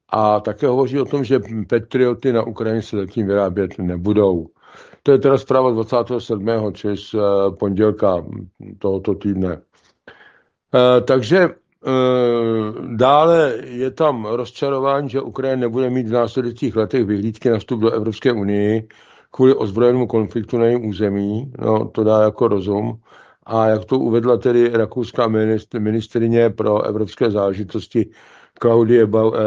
A také hovoří o tom, že Patrioty na Ukrajině se zatím vyrábět nebudou. To je teda zpráva 27. čili z pondělka tohoto týdne. Takže dále je tam rozčarování, že Ukrajina nebude mít v následujících letech vyhlídky na vstup do Evropské unie kvůli ozbrojenému konfliktu na jejím území. No, to dá jako rozum. A jak to uvedla tedy rakouská ministryně pro evropské záležitosti Klaudie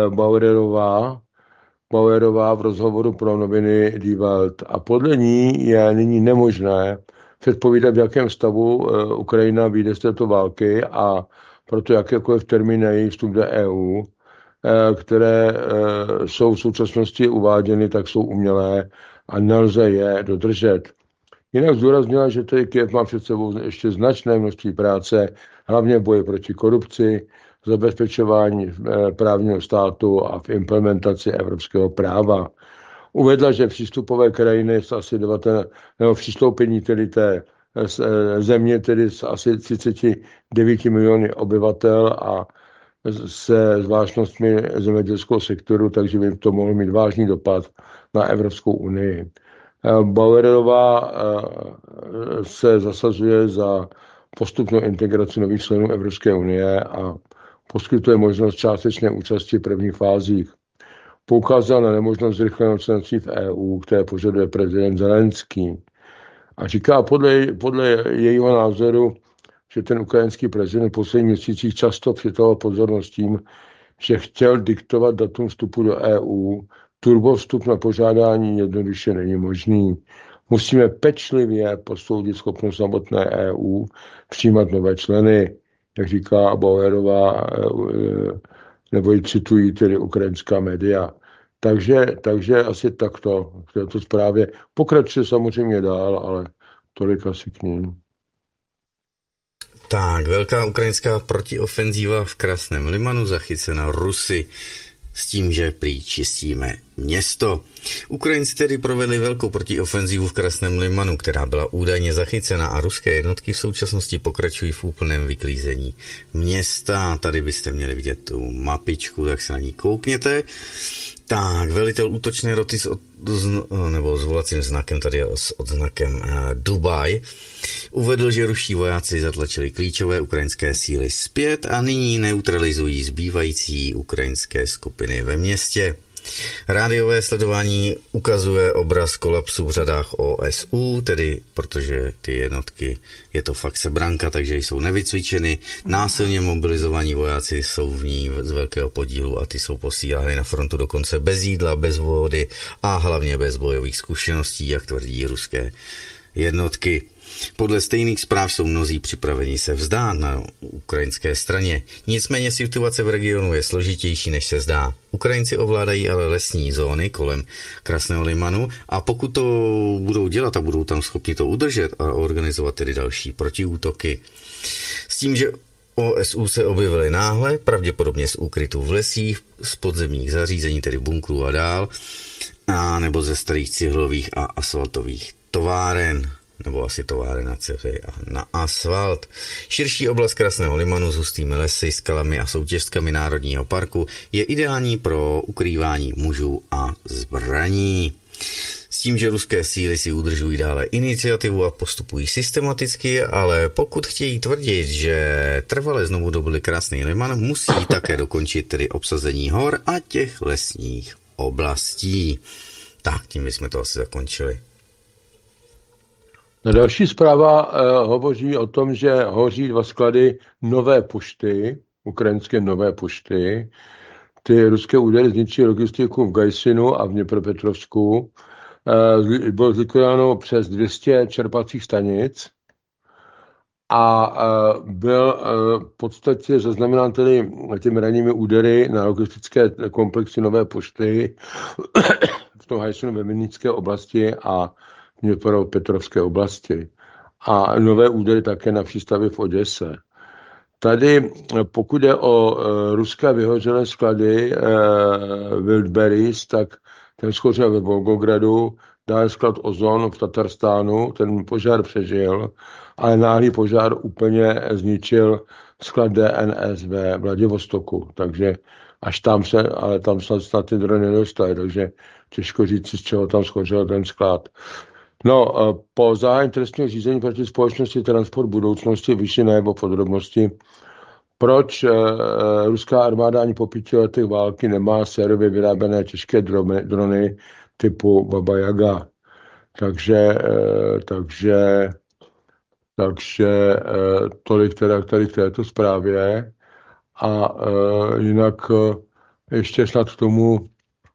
Bauerová v rozhovoru pro noviny Die Welt. A podle ní je nyní nemožné předpovídat, v jakém stavu Ukrajina vyjde z této války, a proto jakékoliv termíny její vstup do EU, které jsou v současnosti uváděny, tak jsou umělé a nelze je dodržet. Jinak zdůraznila, že tedy Kyjev má před sebou ještě značné množství práce, hlavně v boji proti korupci, zabezpečování právního státu a v implementaci evropského práva. Uvedla, že přístupové krajiny s asi 19, nebo přistoupení tedy té země tedy s asi 39 miliony obyvatel a se zvláštnostmi zemědělského sektoru, takže by to mohlo mít vážný dopad na Evropskou unii. Bauerová se zasazuje za postupnou integraci nových členů Evropské unie a poskytuje možnost částečné účasti v prvních fázích. Poukázal na nemožnost zrychleného členství v EU, které požaduje prezident Zelenský. A říká podle jejího názoru, že ten ukrajinský prezident v posledních měsících často přitahoval pozornost tím, že chtěl diktovat datum vstupu do EU. Turbovstup na požádání jednoduše není možný. Musíme pečlivě posoudit schopnost samotné EU přijímat nové členy, jak říká Bauerová, nebo ji citují tedy ukrajinská média. Takže asi takto v této zprávě. Pokračuje samozřejmě dál, ale tolik asi k ním. Tak, velká ukrajinská protiofenzíva v Krasném Limanu zachycena Rusy s tím, že prý čistíme město. Ukrajinci tedy provedli velkou protiofenzívu v Krasném Limanu, která byla údajně zachycena, a ruské jednotky v současnosti pokračují v úplném vyklízení města. Tady byste měli vidět tu mapičku, tak se na ní koukněte. Tak, velitel útočné roty s volacím znakem, tady je s odznakem Dubaj, uvedl, že ruští vojáci zatlačili klíčové ukrajinské síly zpět a nyní neutralizují zbývající ukrajinské skupiny ve městě. Rádiové sledování ukazuje obraz kolapsu v řadách OSU, tedy protože ty jednotky, je to fakt sebranka, takže jsou nevycvičeny. Násilně mobilizovaní vojáci jsou v ní z velkého podílu a ty jsou posílány na frontu dokonce bez jídla, bez vody a hlavně bez bojových zkušeností, jak tvrdí ruské jednotky. Podle stejných zpráv jsou mnozí připraveni se vzdát na ukrajinské straně. Nicméně situace v regionu je složitější, než se zdá. Ukrajinci ovládají ale lesní zóny kolem Krasného Limanu a pokud to budou dělat a budou tam schopni to udržet a organizovat tedy další protiútoky. S tím, že OSU se objevily náhle, pravděpodobně z úkrytů v lesích, z podzemních zařízení, tedy bunkrů a dál, a nebo ze starých cihlových a asfaltových továren, nebo asi továren na cihly a na asfalt. Širší oblast Krasného Limanu s hustými lesy, skalami a soutěžkami národního parku je ideální pro ukrývání mužů a zbraní. S tím, že ruské síly si udržují dále iniciativu a postupují systematicky, ale pokud chtějí tvrdit, že trvale znovu dobyli Krasný Liman, musí také dokončit tedy obsazení hor a těch lesních oblastí. Tak, tím bychom to asi zakončili. Další zpráva hovoří o tom, že hoří 2 sklady Nové pošty, ukrajinské Nové pošty. Ty ruské údery zničí logistiku v Gajsinu a v Dněpropetrovsku. Bylo zlikvidováno přes 200 čerpacích stanic a byl v podstatě zaznamenán tedy těmi ranními údery na logistické komplexy Nové pošty v tom Gajsinu ve Vinnické oblasti a Dněpropetrovské oblasti. A nové údery také na přístavě v Oděse. Tady, pokud jde o ruské vyhořelé sklady Wildberries, tak ten schořel ve Volgogradu, dále sklad Ozon v Tatarstánu, ten požár přežil, ale náhlý požár úplně zničil sklad DNS ve Vladivostoku. Takže až tam se, ale tam snad ty drony nedostaly, takže těžko říct, z čeho tam schořel ten sklad. No, po zahájení trestního řízení proti společnosti Transport budoucnosti vyšly najevo podrobnosti, proč ruská armáda ani po 5 letech války nemá sérově vyráběné těžké drony typu Baba Yaga. Takže tolik teda tady v této zprávě. A jinak ještě snad k tomu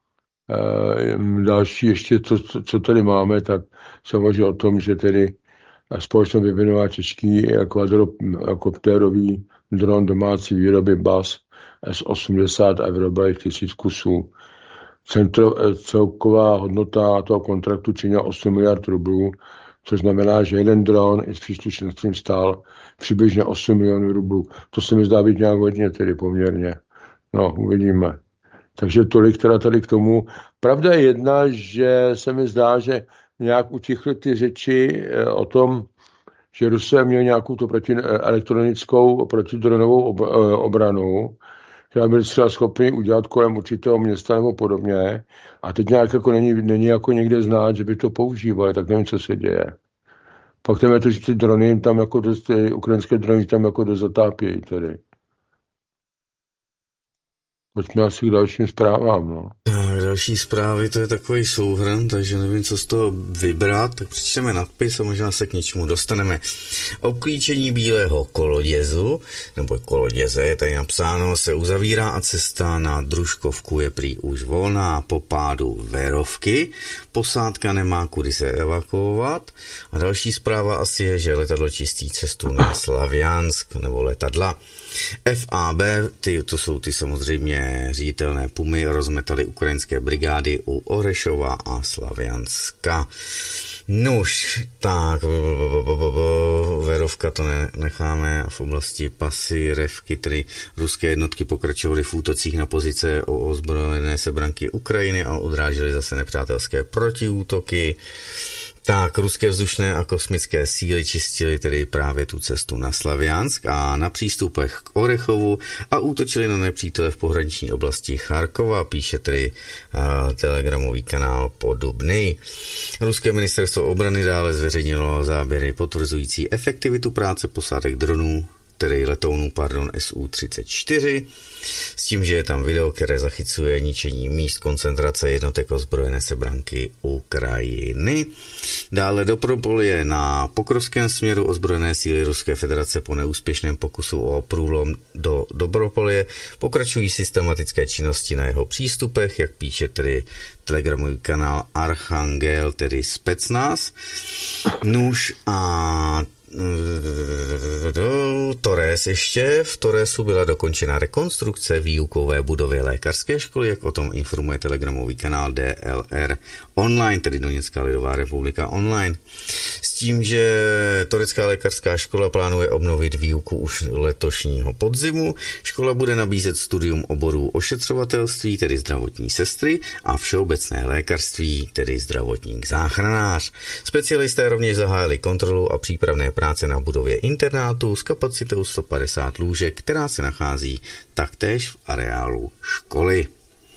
další ještě, co tady máme, tak se hovoří o tom, že tedy společnost vyvinula český kvadroptérový dron domácí výroby BAS S-80 a vyrobila 1000 kusů. Celková hodnota toho kontraktu činila 8 miliard rublů, což znamená, že jeden dron i s příslušenstvím stál přibližně 8 milionů rublů. To se mi zdá být nějak hodně, tedy poměrně. No, uvidíme. Takže tolik teda tady k tomu. Pravda je jedna, že se mi zdá, že nějak utichly ty řeči o tom, že Rusové měli nějakou to elektronickou protidronovou obranu, která byli třeba schopni udělat kolem určitého města nebo podobně. A teď nějak jako není jako někde znát, že by to používali, tak nevím, co se děje. Pak tam je to, že ty drony tam jako ty ukrajinské drony tam jako dost zatápějí tedy. Pojďme asi k dalším zprávám, no. Tak, další zprávy, to je takový souhrn, takže nevím, co z toho vybrat, tak přečteme nadpis a možná se k něčemu dostaneme. Obklíčení bílého kolodězu, nebo koloděze, je tady napsáno, se uzavírá a cesta na Družkovku je prý už volná po pádu Vérovky. Posádka nemá kudy se evakuovat. A další zpráva asi je, že letadlo čistí cestu na Slaviansk, nebo letadla. FAB, to jsou ty samozřejmě ředitelné Pumy, rozmetali ukrajinské brigády u Orešova a Slavianska. Nuž, tak, Verovka to necháme, v oblasti Pasyrevky, tedy ruské jednotky pokračovaly v útocích na pozice o ozbrojené sebranky Ukrajiny a odrážely zase nepřátelské protiútoky. Tak, ruské vzdušné a kosmické síly čistily tedy právě tu cestu na Slaviansk a na přístupech k Orechovu a útočili na nepřítele v pohraniční oblasti Charkova, píše tedy telegramový kanál Podobný. Ruské ministerstvo obrany dále zveřejnilo záběry potvrzující efektivitu práce posádek dronů, tedy letounů, Su-34, s tím, že je tam video, které zachycuje ničení míst koncentrace jednotek ozbrojené sebranky Ukrajiny. Dále do Dobropolie na Pokrovském směru ozbrojené síly Ruské federace po neúspěšném pokusu o průlom do Dobropolie pokračují systematické činnosti na jeho přístupech, jak píše tedy telegramový kanál Archangel, tedy Specnaz. Nuž a Torres ještě. V Torresu byla dokončena rekonstrukce výukové budovy lékařské školy, jak o tom informuje telegramový kanál DLR Online, tedy Doněcká lidová republika Online. S tím, že turecká lékařská škola plánuje obnovit výuku už letošního podzimu. Škola bude nabízet studium oborů ošetřovatelství, tedy zdravotní sestry, a všeobecné lékařství, tedy zdravotník záchranář. Specialisté rovněž zahájili kontrolu a přípravné práce na budově internátu s kapacitou 150 lůžek, která se nachází taktéž v areálu školy.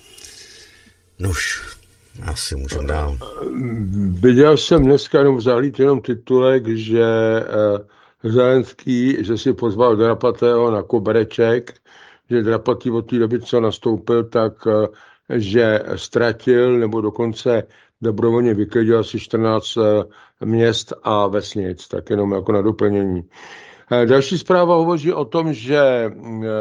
Nuž, asi můžeme dál. Viděl jsem dneska jenom titulek, že Zelenský, že si pozval Drapatého na kobereček, že Drapatý od té doby, co nastoupil, tak že ztratil nebo dokonce dobrovolně vyklidil asi 14 měst a vesnic, tak jenom jako na doplnění. Další zpráva hovoří o tom, že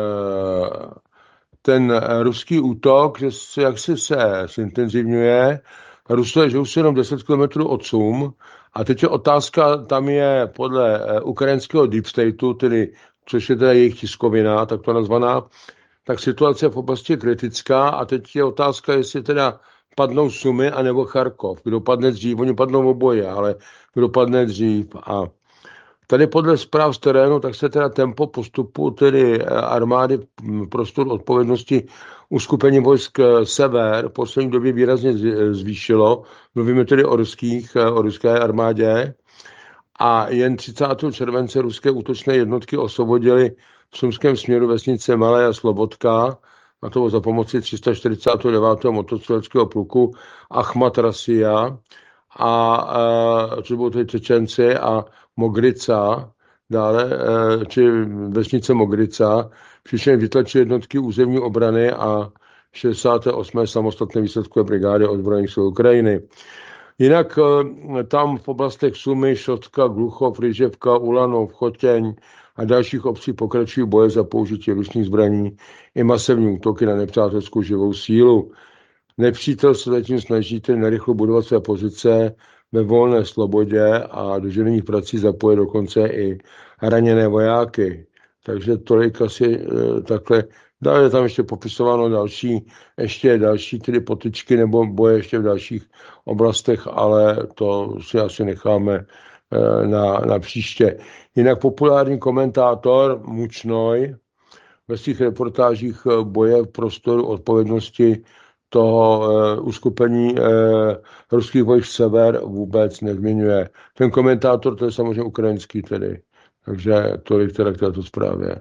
ten ruský útok, že jak se zintenzivňuje, Rusové žijou se jenom 10 km od Sum a teď je otázka, tam je podle ukrajinského Deep Stateu, tedy, což je teda jejich tiskovina, tak to nazvaná, tak situace v oblasti je kritická a teď je otázka, jestli teda padnou Sumy anebo Charkov. Kdo padne dřív, oni padnou oboje, ale kdo padne dřív. A tady podle zpráv z terénu, tak se teda tempo postupu tedy armády prostor odpovědnosti uskupení vojsk Sever v poslední době výrazně zvýšilo. Mluvíme tedy o ruské armádě. A jen 30. července ruské útočné jednotky osvobodily v sumském směru vesnice Malé a Slobodka a to za pomoci 349. motostřeleckého pluku Achmat Rasia, což budou tedy Čečenci, a Mogrica, dále, či vesnice Mogrica, přičemž vytlačili jednotky územní obrany a 68. samostatné výsledkové brigády ozbrojených sil Ukrajiny. Jinak tam v oblastech Sumy, Šostka, Gluchov, Ryževka, Ulanov, Chotěň a dalších obcí pokračují boje za použití ručních zbraní i masivní útoky na nepřátelskou živou sílu. Nepřítel se zatím snaží narychlo budovat své pozice ve volné slobodě a do žených prací zapoje dokonce i raněné vojáky. Takže tolik asi takhle. Dále je tam ještě popisováno další tedy potyčky nebo boje ještě v dalších oblastech, ale to si asi necháme na příště. Jinak populární komentátor Mučnoj ve svých reportážích boje v prostoru odpovědnosti toho uskupení ruských vojsk Sever vůbec nezmiňuje. Ten komentátor, to je samozřejmě ukrajinský tedy. Takže tolik teda k této zprávě.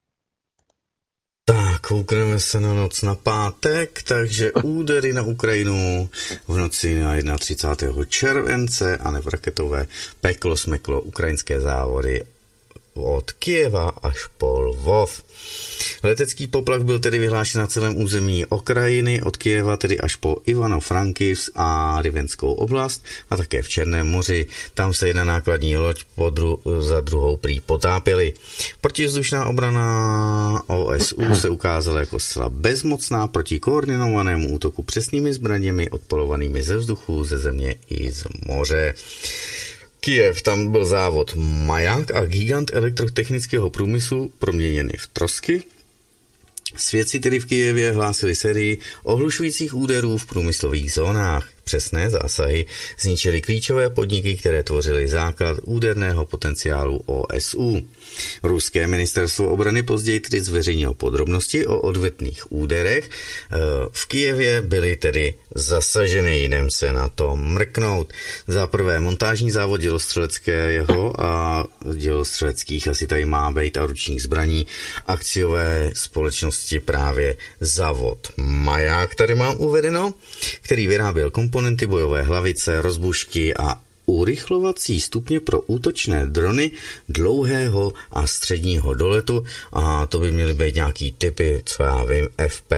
Tak, koukneme se na noc na pátek, takže údery na Ukrajinu v noci na 31. července a v raketové peklo smeklo ukrajinské závody od Kyjeva až po Lvov. Letecký poplach byl tedy vyhlášen na celém území Ukrajiny, od Kyjeva tedy až po Ivano-Frankivsk a Rivenskou oblast a také v Černém moři. Tam se jedna nákladní loď za druhou prý potápěly. Protivzdušná obrana OSU se ukázala jako zcela bezmocná proti koordinovanému útoku přesnými zbraněmi odpolovanými ze vzduchu, ze země i z moře. Kyjev, tam byl závod Maják a gigant elektrotechnického průmyslu proměněný v trosky. Svědci tedy v Kyjevě hlásili sérii ohlušujících úderů v průmyslových zónách. Přesné zásahy zničily klíčové podniky, které tvořily základ úderného potenciálu OSU. Ruské ministerstvo obrany později tedy zveřejnilo podrobnosti o odvetných úderech. V Kyjevě byly tedy zasaženy, jdem se na to mrknout. Za prvé montážní závod dělostřeleckého a dělostřeleckých asi tady má být a ručních zbraní akciové společnosti právě Zavod Maják, tady mám uvedeno, který vyráběl komponenty, bojové hlavice, rozbušky a urychlovací stupně pro útočné drony dlouhého a středního doletu, a to by měly být nějaký typy, co já vím,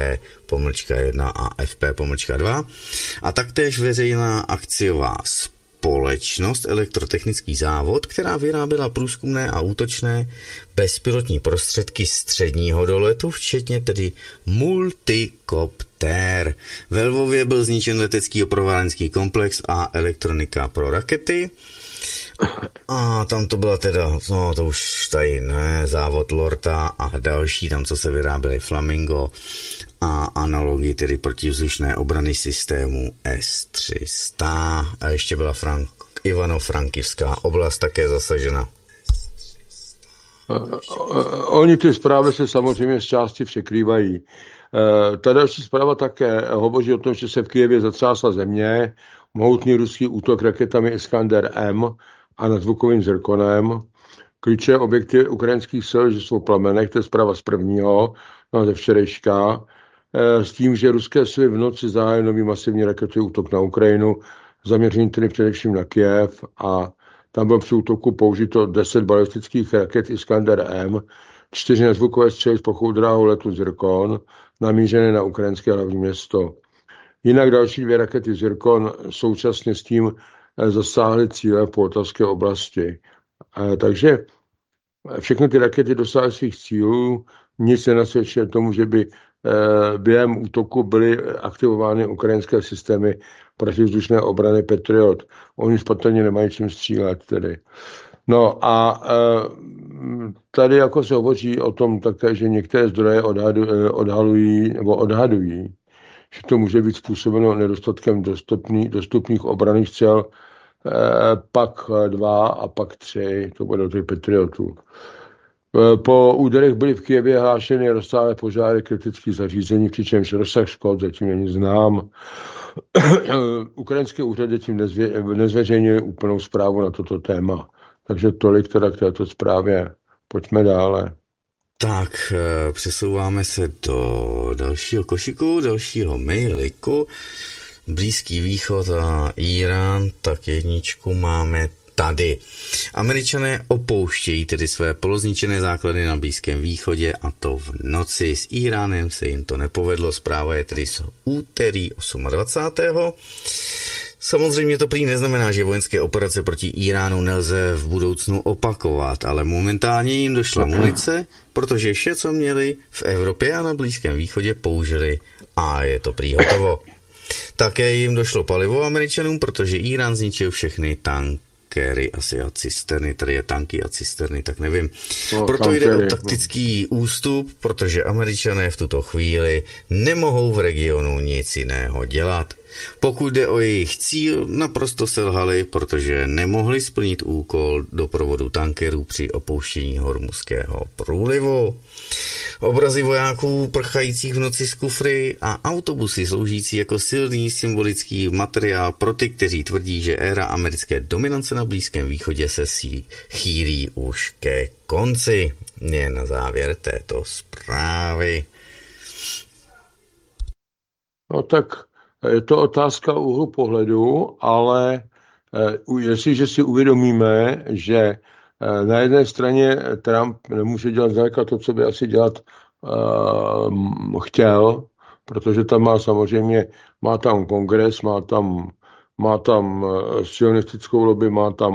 FP-1 a FP-2 a taktéž veřejná akciová společnost Elektrotechnický závod, která vyráběla průzkumné a útočné bezpilotní prostředky středního doletu, včetně tedy multikoptér. Ve Lvově byl zničen letecký opravárenský komplex a elektronika pro rakety. A tam to byla teda, no to už tady ne, závod Lorta a další, tam co se vyráběly Flamingo a analogy tedy protivzdušné obrany systému S-300. A ještě byla Ivano-Frankivská oblast také zasažena. Oni ty zprávy se samozřejmě z části překrývají. Ta další zpráva také hovoří o tom, že se v Kyjevě zatřásla země, mohutný ruský útok raketami Iskander-M a nadzvukovým zirkonem. Klíčové objekty ukrajinských sil, že jsou plamenech, to je zpráva z prvního, no, ze včerejška, s tím, že ruské síly v noci zahájily nový masivní raketový útok na Ukrajinu, zaměřený tedy především na Kyjev, a tam bylo při útoku použito 10 balistických raket Iskander-M, 4 nadzvukové střely s plochou dráhou letu Zirkon, namířené na ukrajinské hlavní město. Jinak další 2 rakety Zirkon současně s tím zasáhly cíle v Poltavské oblasti. Takže všechny ty rakety dosáhly svých cílů, nic nenasvědčuje tomu, že by během útoku byly aktivovány ukrajinské systémy protivzdušné obrany Patriot. Oni patrně nemají čím střílet tedy. No a tady jako se hovoří o tom také, že některé zdroje odhadují, že to může být způsobeno nedostatkem dostupných obranných střel pak 2 a pak 3, to bude do těch Patriotů. Po úderech byly v Kyjevě hlášeny rozsáhlé požáry kritických zařízení, přičemž rozsah škod zatím není znám. Ukrajinské úřady tím nezveřejnily úplnou zprávu na toto téma. Takže tolik teda k této zprávě. Pojďme dále. Tak, přesouváme se do dalšího košíku, dalšího mailiku. Blízký východ a Irán, tak jedničku máme tady. Američané opouštějí tedy své polozničené základy na Blízkém východě, a to v noci. S Iránem se jim to nepovedlo, zpráva je tedy z úterý 28. Samozřejmě to prý neznamená, že vojenské operace proti Iránu nelze v budoucnu opakovat, ale momentálně jim došla munice, protože vše, co měli v Evropě a na Blízkém východě, použili a je to prý hotovo. Také jim došlo palivo Američanům, protože Irán zničil všechny tankery, asi a cisterny, tady je tanky a cisterny, tak nevím. Proto jde o taktický ústup, protože Američané v tuto chvíli nemohou v regionu nic jiného dělat. Pokud jde o jejich cíl, naprosto selhali, protože nemohli splnit úkol doprovodu tankerů při opouštění Hormuzského průlivu. Obrazy vojáků prchajících v noci z kufry a autobusy sloužící jako silný symbolický materiál pro ty, kteří tvrdí, že éra americké dominance na Blízkém východě se chýlí už ke konci. Je na závěr této zprávy. No tak je to otázka úhlu pohledu, ale jestliže si uvědomíme, že na jedné straně Trump nemůže dělat zdaleka to, co by asi dělat chtěl, protože tam má samozřejmě, má tam kongres, má tam sionistickou lobby,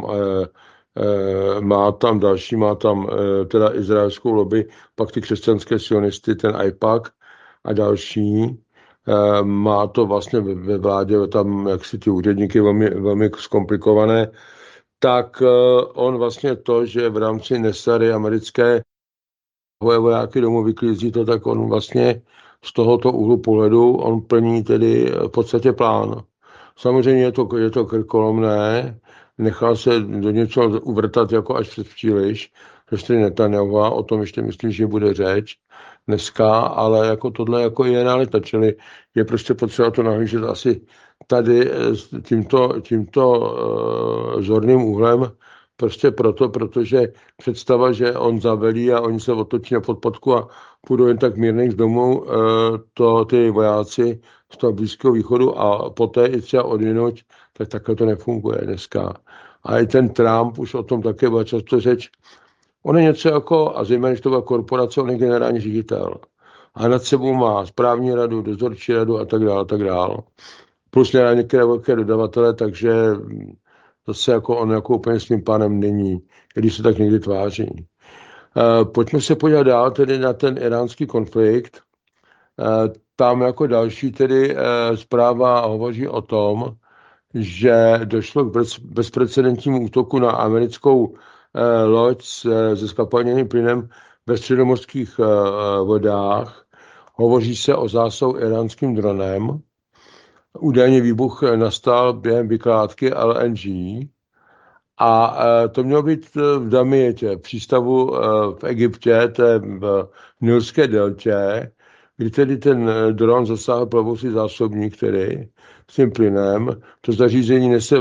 má tam další, má tam teda izraelskou lobby, pak ty křesťanské sionisty, ten AIPAC a další. Má to vlastně ve vládě tam jaksi ty úředníky velmi, velmi zkomplikované, tak on vlastně to, že v rámci Nesary americké vojáky domů vyklízí to, tak on vlastně z tohoto úhlu pohledu on plní tedy v podstatě plán. Samozřejmě je to krkolomné, nechá se do něčeho uvrtat jako až přes příliš, že Netanyahu, o tom ještě myslím, že bude řeč dneska, ale jako tohle jako je realita, čili je prostě potřeba to nahlížet asi tady tímto zorným úhlem, prostě proto, protože představa, že on zavelí a oni se otočí na podpadku a půjdou jen tak mírných z domů, to ty vojáci z toho Blízkého východu a poté i třeba odjinuť, tak takhle to nefunguje dneska. A i ten Trump, už o tom také byla často řeč, on je něco jako, a zejména, když to byla korporace, on je generální ředitel. A nad sebou má správní radu, dozorčí radu a tak dále. Plus některé velké dodavatele, takže zase jako on jako úplně svým pánem není, když se tak někdy tváří. Pojďme se podívat dál tedy na ten iránský konflikt. Tam jako další tedy zpráva hovoří o tom, že došlo k bezprecedentnímu útoku na americkou loď se skapalněným plynem ve středomořských vodách. Hovoří se o zásahu iránským dronem. Údajně výbuch nastal během vykládky LNG a to mělo být v Damietě, přístavu v Egyptě, to je v Nilské deltě, kdy tedy ten dron zasáhl plovoucí zásobník, který s tím plynem. To zařízení nese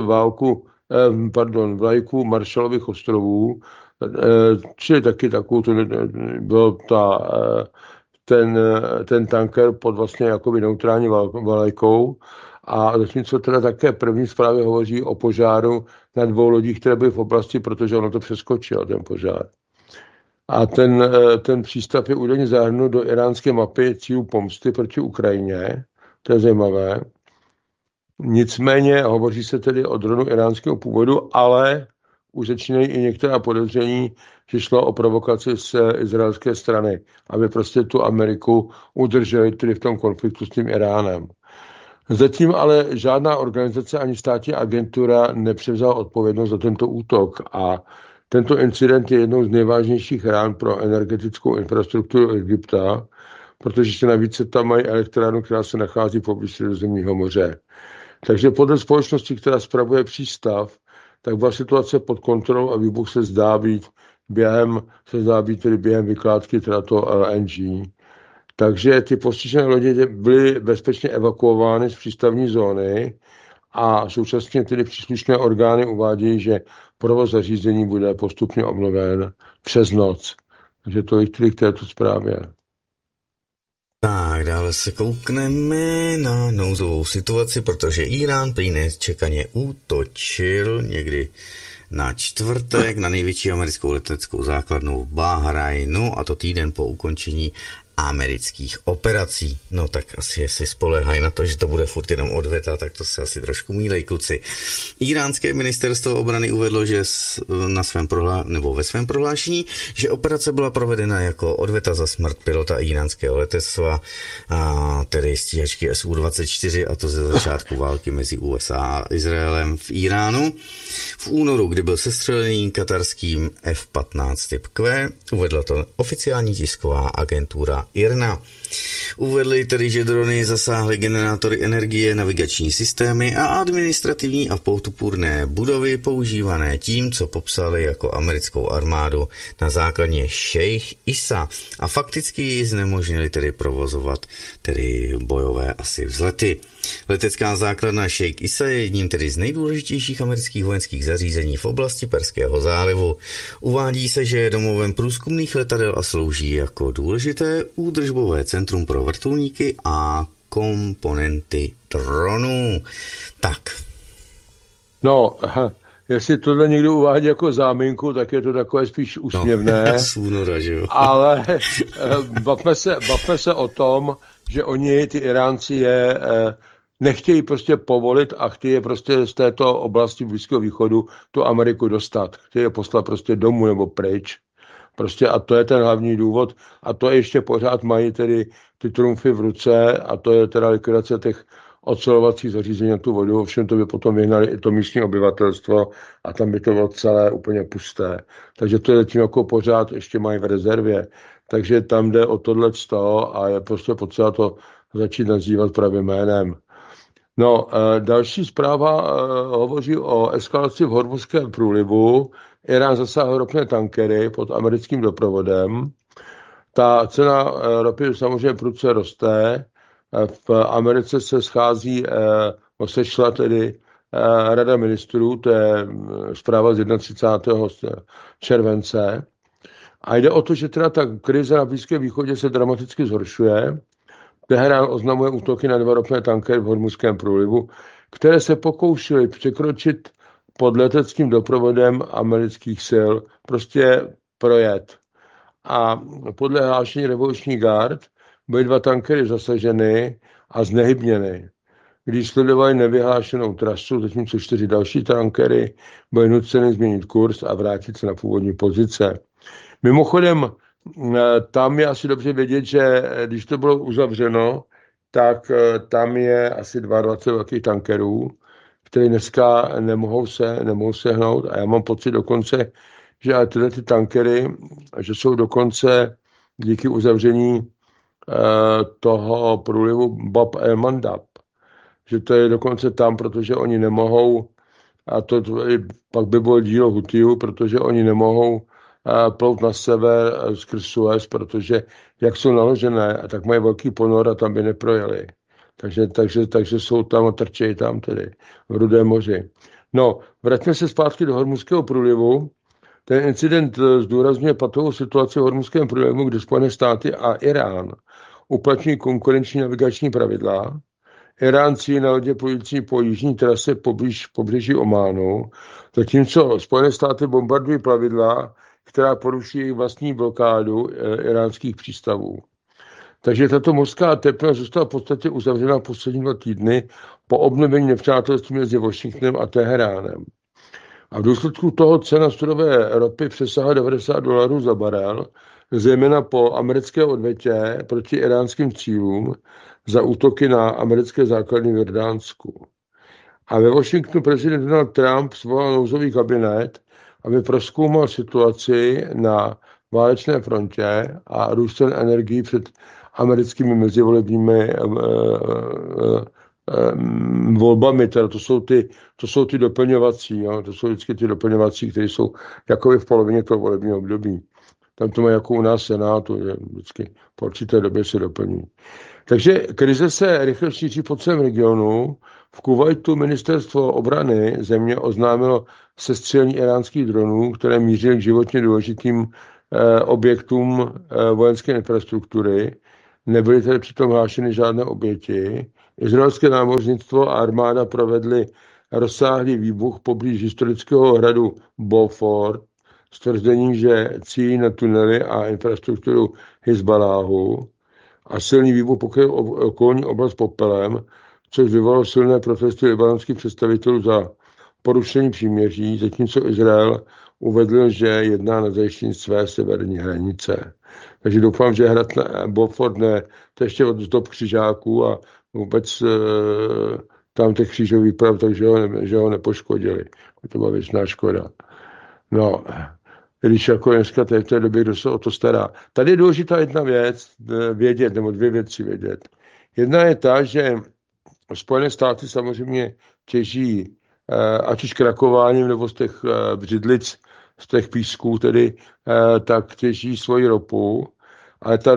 vlajku Marshallových ostrovů, čili taky takovou, to byl ten tanker pod vlastně jakoby neutrální vlajkou. A zatímco teda také první zprávy hovoří o požáru na 2 lodích, které byly v oblasti, protože ono to přeskočilo, ten požár. A ten přístav je údajně zahrnut do iránské mapy cílů pomsty proti Ukrajině. To je zajímavé. Nicméně hovoří se tedy o dronu iránského původu, ale už začínají i některá podezření, že šlo o provokaci z izraelské strany, aby prostě tu Ameriku udrželi tedy v tom konfliktu s tím Iránem. Zatím ale žádná organizace ani státní agentura nepřevzala odpovědnost za tento útok a tento incident je jednou z nejvážnějších rán pro energetickou infrastrukturu Egypta, protože se navíc tam mají elektrárnu, která se nachází poblíž Středozemního moře. Takže podle společnosti, která spravuje přístav, tak byla situace pod kontrolou a výbuch se zdá být během vykládky teda toho LNG. Takže ty postižené lodě byly bezpečně evakuovány z přístavní zóny a současně tedy příslušné orgány uvádějí, že provoz zařízení bude postupně obnoven přes noc. Takže to je k této zprávě. Tak, dále se koukneme na nouzovou situaci, protože Irán prý nečekaně útočil někdy na čtvrtek na největší americkou leteckou základnu v Bahrajnu, a to týden po ukončení amerických operací. No tak asi jestli spoléhají na to, že to bude furt jenom odveta, tak to se asi trošku mýlej, kluci. Iránské ministerstvo obrany uvedlo, že ve svém prohlášení, že operace byla provedena jako odveta za smrt pilota iránského letectva, tedy stíhačky Su-24, a to ze začátku války mezi USA a Izraelem v Iránu. V únoru, kdy byl sestřelený katarským F-15 typ Q, uvedla to oficiální tisková agentura IRNA. Uvedli tedy, že drony zasáhly generátory energie, navigační systémy a administrativní a podpůrné budovy používané tím, co popsali jako americkou armádu na základně Šejch Isa, a fakticky ji znemožnili tedy provozovat tedy bojové asi vzlety. Letecká základna Šejch Isa je jedním tedy z nejdůležitějších amerických vojenských zařízení v oblasti Perského zálivu. Uvádí se, že je domovem průzkumných letadel a slouží jako důležité údržbové centrum pro vrtulníky a komponenty dronů. Tak. No, jestli tohle někdo uvádí jako záminku, tak je to takové spíš úsměvné. Února, že jo? Ale bavme se o tom, že oni, ty Iránci, je nechtějí prostě povolit a chtějí prostě z této oblasti Blízkého východu tu Ameriku dostat. Chtějí je poslat prostě domů nebo pryč. Prostě a to je ten hlavní důvod. A to ještě pořád mají tedy ty trumfy v ruce, a to je teda likvidace těch ocelovacích zařízení na tu vodu. Ovšem to by potom vyhnali i to místní obyvatelstvo a tam by to bylo celé úplně pusté. Takže to je tím jako pořád ještě mají v rezervě. Takže tam jde o tohleto a je prostě potřeba to začít nazývat pravým jménem. No, další zpráva hovoří o eskalaci v Hormuzském průlivu. Irán zasáhl ropné tankery pod americkým doprovodem. Ta cena ropy samozřejmě prudce roste. V Americe se schází, sešla tedy Rada ministrů, to je zpráva z 31. července. A jde o to, že teda ta krize na Blízkém východě se dramaticky zhoršuje. Teherán oznamuje útoky na 2 ropné tankery v Hormuzském průlivu, které se pokoušely překročit pod leteckým doprovodem amerických sil, prostě projet. A podle hlášení Revoluční Guard byly 2 tankery zasaženy a znehybněny. Když sledovali nevyhlášenou trasu, zatímco 4 další tankery byly nuceny změnit kurz a vrátit se na původní pozice. Mimochodem, tam je asi dobře vědět, že když to bylo uzavřeno, tak tam je asi 22 velkých tankerů, které dneska nemohou sehnout, a já mám pocit dokonce, že tyhle ty tankery, že jsou dokonce díky uzavření toho průlivu Bab el-Mandab, že to je dokonce tam, protože oni nemohou, a to pak by bylo dílo Hutijů, protože oni nemohou plout na sever skrz Suez, protože jak jsou naložené, tak mají velký ponor a tam by neprojeli. Takže jsou tam a trčejí tam tedy v Rudém moři. No, vraťme se zpátky do Hormuzského průlivu. Ten incident zdůrazňuje patovou situaci v Hormuzském průlivu, kde Spojené státy a Irán uplatňují konkurenční navigační pravidla. Irán cílí na lodě plující po jižní trase poblíž pobřeží Ománu, zatímco Spojené státy bombardují plavidla, která poruší jejich vlastní blokádu iránských přístavů. Takže tato mořská tepna zůstala v podstatě uzavřena poslední 2 týdny po obnovení nepřátelství mezi Washingtonem a Teheránem. A v důsledku toho cena surové ropy přesahla $90 za barel, zejména po americké odvetě proti iránským cílům za útoky na americké základny v Jordánsku. A ve Washingtonu prezident Donald Trump svolal nouzový kabinet, aby prozkoumal situaci na válečné frontě a růst cen energií před americkými mezivolebními volbami. Teda to jsou ty doplňovací, jo? To jsou vždycky ty doplňovací, které jsou jakoby v polovině toho volebního období. Tam to má jako u nás Senátu, že vždycky po určité době se doplňují. Takže krize se rychle šíří po celém regionu. V Kuvajtu ministerstvo obrany země oznámilo sestřelení iránských dronů, které mířily k životně důležitým objektům vojenské infrastruktury. Nebyly tedy přitom hlášeny žádné oběti. Izraelské námořnictvo a armáda provedly rozsáhlý výbuch poblíž historického hradu Beaufort s tvrzením, že cílí na tunely a infrastrukturu Hizbaláhu, a silný výbuch pokryl okolní oblast popelem, což vyvolalo silné protesty libanonských představitelů za porušení příměří, zatímco Izrael uvedl, že jedná na zajištění své severní hranice. Takže doufám, že hrad Beaufort ne, to ještě od dob křižáků a vůbec tam těch křížových prav, takže že ho nepoškodili. To byla věčná škoda. No, když jako dneska v té době, kdo se o to stará. Tady je důležitá jedna věc vědět, nebo dvě věci vědět. Jedna je ta, že Spojené státy samozřejmě těží ať už krakováním nebo z těch břidlic, z těch písků tedy, tak těží svoji ropu, ale ta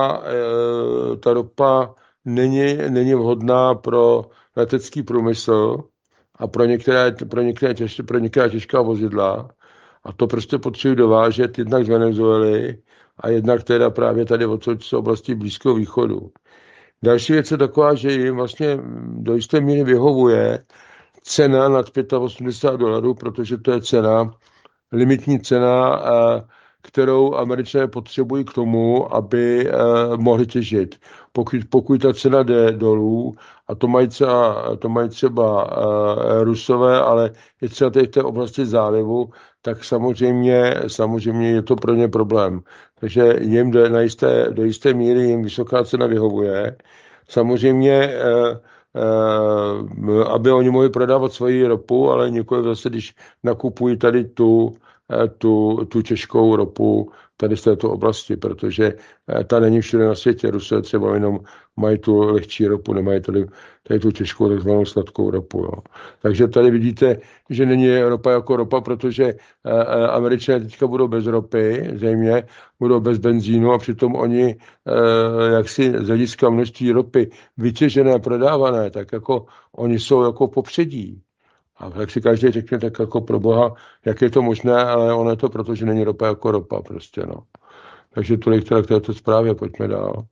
ropa není vhodná pro letecký průmysl a pro některá těžká vozidla. A to prostě potřebují dovážet jednak z Venezuely a jednak teda právě tady odsud z oblasti Blízkého východu. Další věc je taková, že jim vlastně do jisté míry vyhovuje cena nad $85, protože to je limitní cena, kterou Američané potřebují k tomu, aby mohli těžit. Pokud ta cena jde dolů, a to mají třeba Rusové, ale je třeba tady v té oblasti zálivu, tak samozřejmě je to pro ně problém. Takže jim do jisté míry jim vysoká cena vyhovuje. Samozřejmě, aby oni mohli prodávat svoji ropu, ale nikoli zase, když nakupují tady tu těžkou ropu tady z této oblasti, protože ta není všude na světě. Rusové třeba jenom mají tu lehčí ropu, nemají tady tu těžkou takzvanou sladkou ropu. Jo. Takže tady vidíte, že není ropa jako ropa, protože Američané teďka budou bez ropy, zřejmě budou bez benzínu a přitom oni jaksi z hlediska množství ropy vytěžené, prodávané, tak jako oni jsou jako popředí. A tak si každý řekne, tak jako pro Boha, jak je to možné, ale ono je to proto, že není ropa jako ropa prostě, no. Takže tolik teda k této zprávě, pojďme dál.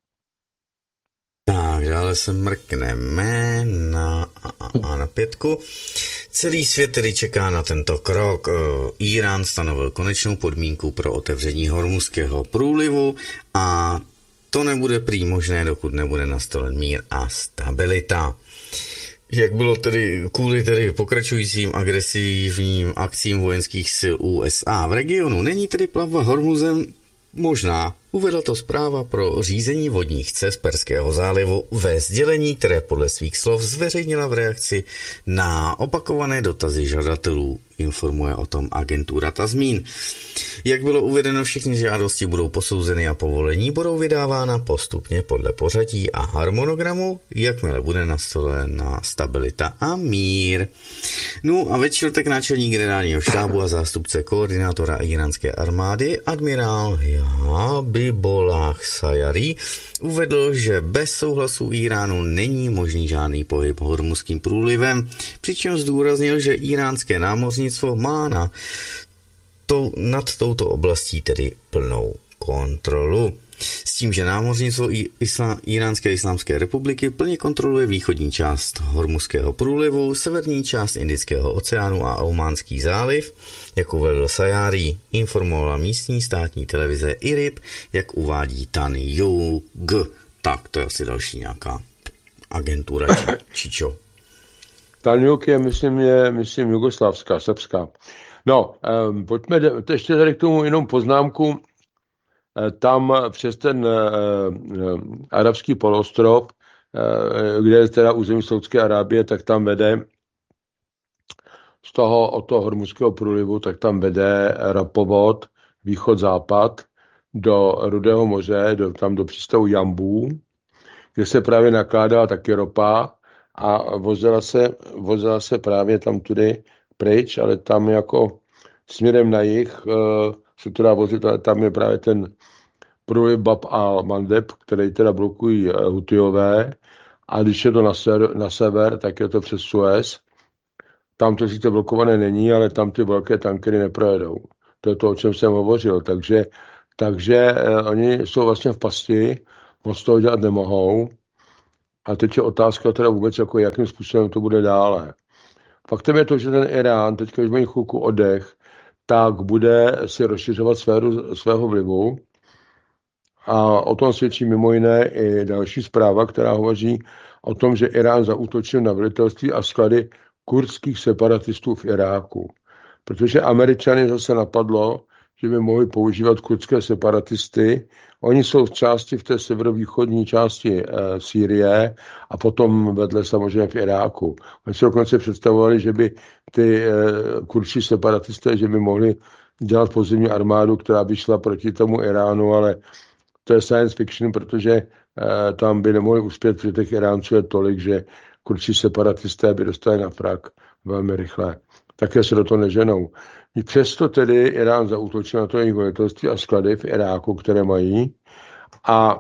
Tak, dále se mrkneme na 5. Celý svět tedy čeká na tento krok. Írán stanovil konečnou podmínku pro otevření Hormuzského průlivu a to nebude prý možné, dokud nebude nastolen mír a stabilita. Jak bylo tedy kvůli tedy pokračujícím agresivním akcím vojenských sil USA v regionu, není tedy plavba Hormuzem možná. Uvedla to zpráva pro řízení vodních cest Perského zálivu ve sdělení, které podle svých slov zveřejnila v reakci na opakované dotazy žadatelů. Informuje o tom agentura Tasmin. Jak bylo uvedeno, všechny žádosti budou posouzeny a povolení budou vydávána postupně podle pořadí a harmonogramu, jakmile bude nastolena stabilita a mír. No a ve čtvrtek náčelník generálního štábu a zástupce koordinátora íránské armády admirál Habibollah Sayari uvedl, že bez souhlasu Iránu není možný žádný pohyb Hormuzským průlivem, přičemž zdůraznil, že iránské námořnictvo má nad touto oblastí tedy plnou kontrolu. S tím, že námořnictvo Iránské islámské republiky plně kontroluje východní část Hormuzského průlivu, severní část Indického oceánu a Ománský záliv, jak uvedl Sayari, informovala místní státní televize IRIB, jak uvádí Tan Yug. Tak, to je asi další nějaká agentura či čo. Tan Yug je, myslím, jugoslávská, srbská. No, pojďme ještě tady k tomu jenom poznámku. Tam přes ten arabský poloostrov, kde je teda území Saúdské Arábie, tak tam vede od toho Hormuzského průlivu, tak tam vede ropovod východ-západ do Rudého moře, tam do přístavu Jambu, kde se právě nakládala taky ropa a vozila se právě tam tudy pryč, ale tam jako směrem na jih se to dá vozit, ale tam je právě ten průliv Bab al-Mandeb, který teda blokují Hutijové, a když je to na sever, tak je to přes Suez. Tam to sice blokované není, ale tam ty velké tankery neprojedou. To je to, o čem jsem hovořil. Takže oni jsou vlastně v pasti, moc toho dělat nemohou. A teď je otázka teda vůbec, jako jakým způsobem to bude dále. Faktem je to, že ten Irán, teď když mají chvilku oddech, tak bude si rozšiřovat sféru svého vlivu. A o tom svědčí mimo jiné i další zpráva, která hovoří o tom, že Irán zaútočil na velitelství a sklady kurdských separatistů v Iráku. Protože Američany zase napadlo, že by mohli používat kurdské separatisty. Oni jsou v té severovýchodní části Sýrie a potom vedle samozřejmě v Iráku. Oni si dokonce představovali, že by ty kurdští separatisté, že by mohli dělat podzemní armádu, která by šla proti tomu Iránu, ale to je science fiction, protože tam by nemohli uspět, protože těch Iránců je tolik, že kurdští separatisté by dostali na frak velmi rychle. Také se do toho neženou. I přesto tedy Irán zaútočil na to jejich velitelství a sklady v Iráku, které mají. A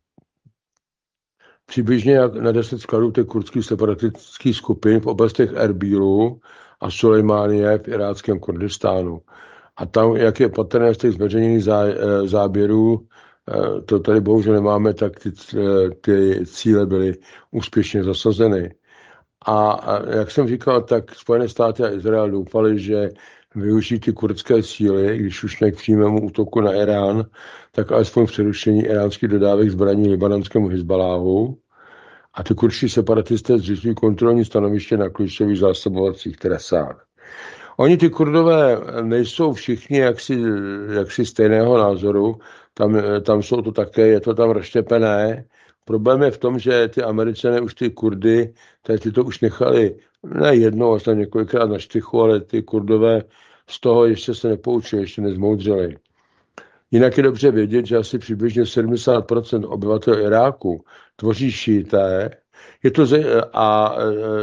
přibližně na 10 skladů těch kurdských separatistických skupin v oblastech Erbílu a Sulejmánie v iráckém Kurdistánu. A tam, jak je patrné z těch zveřejněných záběrů, to tady bohužel nemáme, tak ty cíle byly úspěšně zasazeny. A jak jsem říkal, tak Spojené státy a Izrael doufali, že využijí ty kurdské síly, když už ne k přímému útoku na Irán, tak alespoň přerušení iránských dodávek zbraní libanonskému Hizbaláhu. A ty kurdští separatisté zřizují kontrolní stanoviště na klíčových zásobovacích trasách. Oni, ty Kurdové, nejsou všichni jaksi stejného názoru, tam jsou to také, je to tam rozštěpené. Problém je v tom, že ty Američané už ty Kurdy, ty to už nechali ne jednou, až tam několikrát na štychu, ale ty Kurdové z toho ještě se nepoučili, ještě nezmoudřeli. Jinak je dobře vědět, že asi přibližně 70% obyvatel Iráku tvoří šíité. Je to a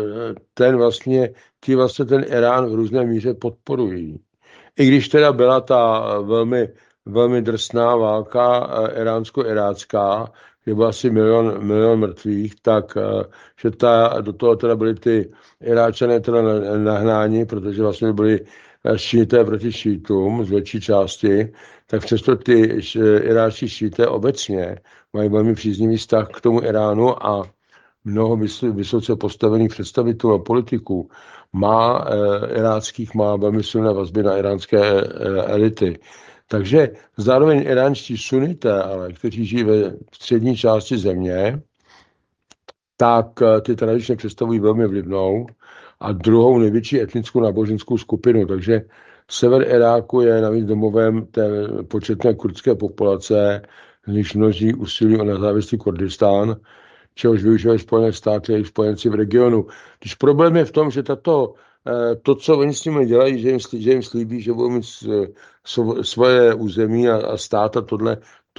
ti vlastně ten Irán v různé míře podporují. I když teda byla ta velmi, velmi drsná válka iránsko-irácká, kde bylo asi milion mrtvých, tak že do toho teda byly ty Iráčané teda nahnáni, protože vlastně byli šíité proti šítům z větší části, tak přesto ty iráčtí šíité obecně mají velmi příznivý vztah k tomu Iránu a mnoho vysoce postavených představitelů a politiků iráckých má velmi silné vazby na iránské elity. Takže zároveň iránští sunité, ale kteří žijí ve střední části země, tak ty tradičně představují velmi vlivnou a druhou největší etnickou náboženskou skupinu. Takže sever Iráku je navíc domovem té početné kurdské populace, z nichž množí usilí o nezávislý Kurdistán, čehož využívají Spojené státy a jejich spojenci v regionu. Když problém je v tom, že to, co oni s nimi dělají, že jim slíbí, že budou mít svoje území a stát a tohle,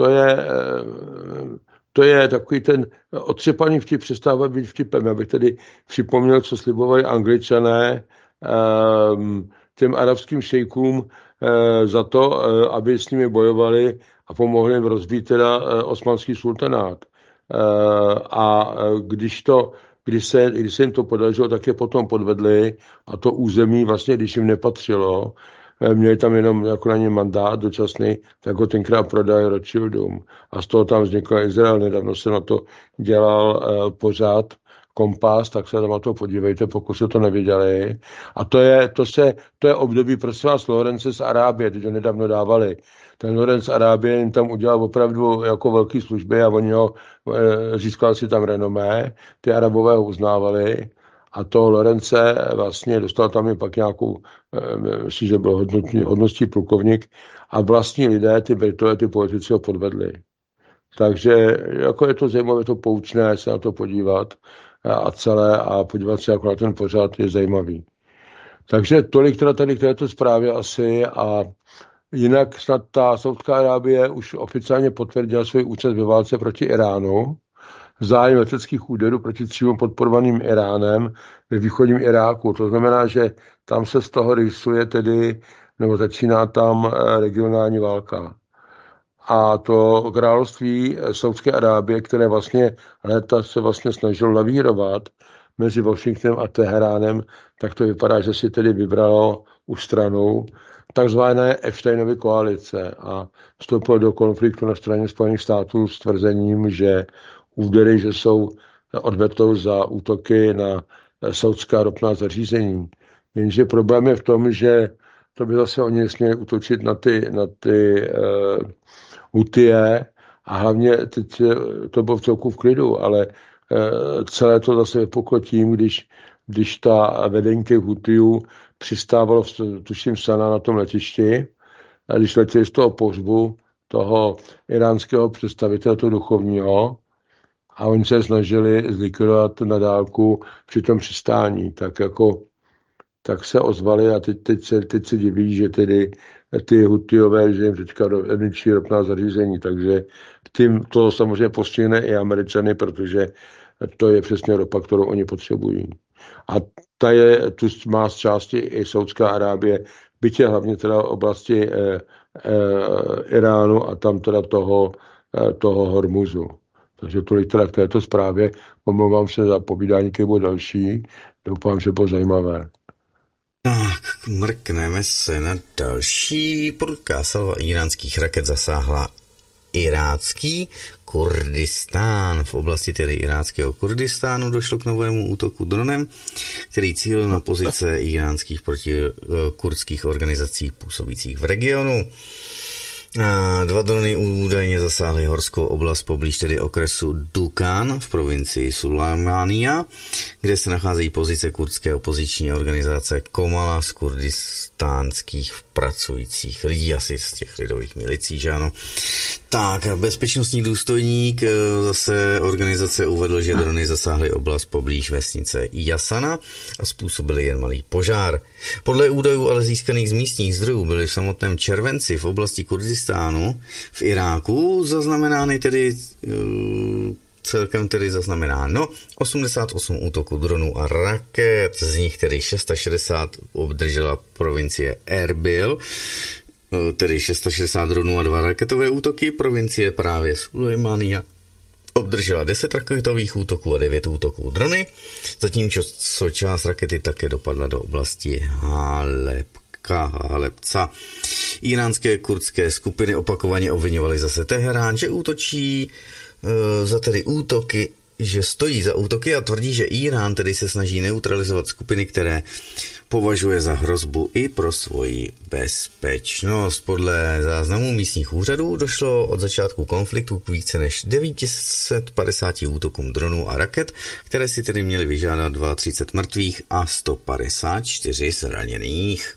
to je takový ten otřepaný vtip, přestává být vtipem. Já bych tedy připomněl, co slibovali Angličané těm arabským šejkům za to, aby s nimi bojovali a pomohli jim rozbít teda osmanský sultanát. A když se jim to podařilo, tak je potom podvedli a to území vlastně, když jim nepatřilo, měli tam jenom jako na ně mandát dočasný, tak ho tenkrát prodali Rothschildům. A z toho tam vznikl Izrael. Nedávno se na to dělal pořád Kompas, tak se tam na to podívejte, pokud se to neviděli. A to je období, prosím vás, Lorence z Arábie, teď ho nedávno dávali. Ten Lorenz z Arábie jim tam udělal opravdu jako velký služby a oni ho získal si tam renomé, ty Arabové ho uznávali a toho Lorence vlastně dostal tam i pak nějakou, myslím, že byl hodností plukovník a vlastní lidé, ty Britové, ty politici ho podvedli. Takže jako je to zajímavé, to poučné se na to podívat a podívat se jako na ten pořad je zajímavý. Takže tolik teda tady k této zprávě asi a jinak snad ta Saudská Arábie už oficiálně potvrdila svou účast ve válce proti Iránu, zájem leteckých úderů proti cílům podporovaným Iránem ve východním Iráku. To znamená, že tam se z toho rysuje tedy, nebo začíná tam regionální válka. A to království Saudské Arábie, které vlastně léta se vlastně snažilo lavírovat mezi Washingtonem a Teheránem, tak to vypadá, že si tedy vybralo už stranu takzvané Epsteinovy koalice a vstoupil do konfliktu na straně Spojených států s tvrzením, že údery, že jsou odvetou za útoky na saudská ropná zařízení. Jenže problém je v tom, že to by zase oni nesměli útočit na ty Hutie a hlavně teď to bylo v celku v klidu, ale celé to zase vypuklo tím, když ta vedení těch Hutiů přistávalo, tuším, Sana na tom letišti, a když letěli z toho pohřbu toho iránského představitele, toho duchovního, a oni se snažili zlikvidovat na dálku při tom přistání, tak se ozvali a teď se diví, že tedy ty Hutiové, že jim teďka ničí ropná zařízení, takže tím to samozřejmě postihne i Američany, protože to je přesně ropa, kterou oni potřebují. A tu má z části i Saudská Arábie, bytě hlavně teda oblasti Iránu a tam teda toho Hormuzu. Takže tolik teda k této zprávě. Omlouvám se za povídání, které bylo další. Doufám, že bylo zajímavé. Tak, mrkneme se na další. Prudká salva iránských raket zasáhla irácký Kurdistán. V oblasti tedy iráckého Kurdistánu došlo k novému útoku dronem, který cílil na pozice iránských protikurdských organizací působících v regionu. 2 drony údajně zasáhly horskou oblast poblíž tedy okresu Dukan v provincii Sulajmania, kde se nacházejí pozice kurdské opoziční organizace Komala z kurdistánských pracujících lidí, asi z těch lidových milicí, že ano. Tak, bezpečnostní důstojník zase organizace uvedl, že drony zasáhly oblast poblíž vesnice Jasana a způsobily jen malý požár. Podle údajů ale získaných z místních zdrojů byly v samotném červenci v oblasti Kurdistánu v Iráku zaznamenány tedy celkem tedy zaznamenáno 88 útoků dronů a raket, z nich tedy 660 obdržela provincie Erbil, tedy 660 dronů a 2 raketové útoky. Provincie právě Sulejmania obdržela 10 raketových útoků a 9 útoků drony, zatímco část rakety také dopadla do oblasti Halepca. Iránské kurdské skupiny opakovaně obviňovaly zase Teherán, že útočí za tedy útoky, že stojí za útoky a tvrdí, že Irán tedy se snaží neutralizovat skupiny, které považuje za hrozbu i pro svoji bezpečnost. Podle záznamů místních úřadů došlo od začátku konfliktu k více než 950 útokům dronů a raket, které si tedy měly vyžádat 32 mrtvých a 154 zraněných.